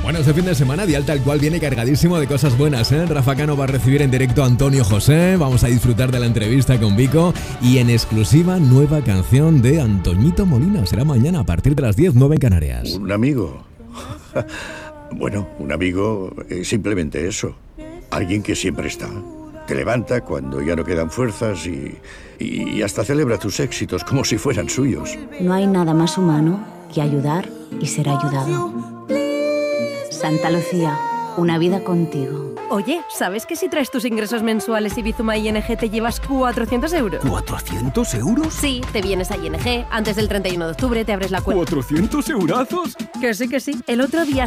Bueno, este fin de semana Dial Tal Cual viene cargadísimo de cosas buenas, ¿eh? Rafa Cano va a recibir en directo a Antonio José, vamos a disfrutar de la entrevista con Vico y en exclusiva nueva canción de Antoñito Molina. Será mañana a partir de las 10, 9 en Canarias. ¿Un amigo? Bueno, un amigo es simplemente eso. Alguien que siempre está. Te levanta cuando ya no quedan fuerzas y hasta celebra tus éxitos como si fueran suyos. No hay nada más humano que ayudar y ser ayudado. Santa Lucía, una vida contigo. Oye, ¿sabes que si traes tus ingresos mensuales y Bizuma ING te llevas 400 euros? ¿400 euros? Sí, te vienes a ING, antes del 31 de octubre te abres la cuenta. ¿400 eurazos? Que sí, que sí. El otro día